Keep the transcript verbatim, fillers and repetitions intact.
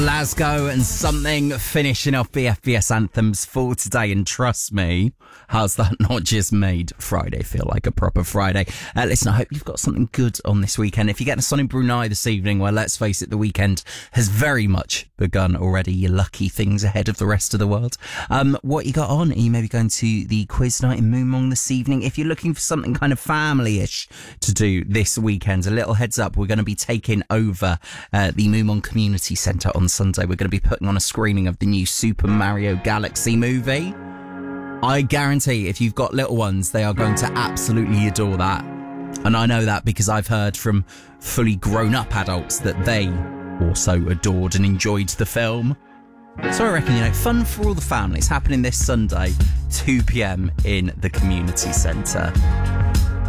Glasgow and Something finishing off the F B S anthems for today. And trust me, how's that not just made Friday feel like a proper Friday? Uh, listen, I hope you've got something good on this weekend. If you're getting us on in Brunei this evening, well, let's face it, the weekend has very much begun already. You're lucky things ahead of the rest of the world. Um, what you got on? Are you maybe going to the quiz night in Moon Mong this evening? If you're looking for something kind of family-ish to do this weekend, a little heads up, we're going to be taking over uh, the Moon Mong Community Centre on Sunday. We're going to be putting on a screening of the new Super Mario Galaxy movie. I guarantee if you've got little ones, they are going to absolutely adore that. And I know that because I've heard from fully grown-up adults that they also adored and enjoyed the film. So I reckon, you know, fun for all the family. It's happening this Sunday, two p.m. in the community centre.